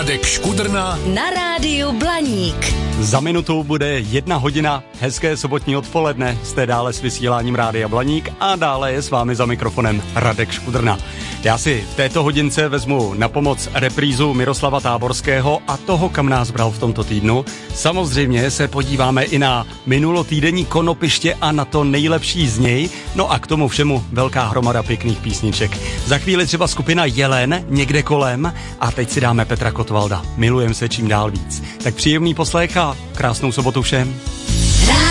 Radek Škudrna na rádiu Blaník. Za minutu bude 1 hodina, hezké sobotní odpoledne, jste dále s vysíláním Rádia Blaník a dále je s vámi za mikrofonem Radek Škudrna. Já si v této hodince vezmu na pomoc reprízu Miroslava Táborského a toho, kam nás bral v tomto týdnu. Samozřejmě se podíváme i na minulotýdenní konopiště a na to nejlepší z něj, no a k tomu všemu velká hromada pěkných písniček. Za chvíli třeba skupina Jelen, Někde kolem, a teď si dáme Petra Kotwalda. Milujem se čím dál víc. Tak příjemný poslech a krásnou sobotu všem.